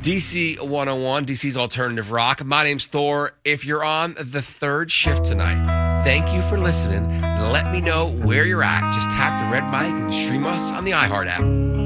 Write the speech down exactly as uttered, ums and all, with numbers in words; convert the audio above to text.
D C one oh one, D C's Alternative Rock. My name's Thor. If you're on the third shift tonight, thank you for listening. Let me know where you're at. Just tap the red mic and stream us on the iHeart app.